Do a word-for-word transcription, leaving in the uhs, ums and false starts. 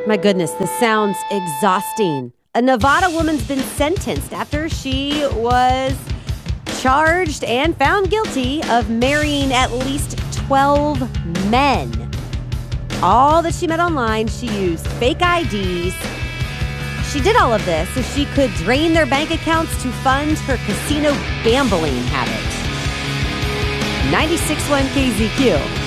My goodness, this sounds exhausting. A Nevada woman's been sentenced after she was charged and found guilty of marrying at least twelve men. All that she met online, she used fake I Ds. She did all of this so she could drain their bank accounts to fund her casino gambling habit. ninety-six point one K Z Q.